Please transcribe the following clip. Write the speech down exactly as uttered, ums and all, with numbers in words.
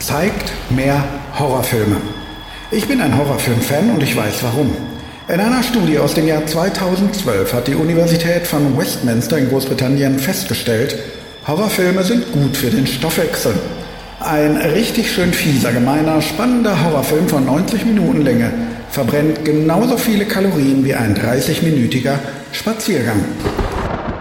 Zeigt mehr Horrorfilme. Ich bin ein Horrorfilm-Fan und ich weiß warum. In einer Studie aus dem Jahr zweitausendzwölf hat die Universität von Westminster in Großbritannien festgestellt, Horrorfilme sind gut für den Stoffwechsel. Ein richtig schön fieser, gemeiner, spannender Horrorfilm von neunzig Minuten Länge verbrennt genauso viele Kalorien wie ein dreißig-minütiger Spaziergang.